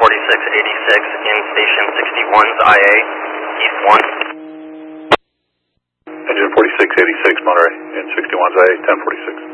4686 in Station 61's IA, East 1. Engine 4686 Monterey in 61's IA, 1046.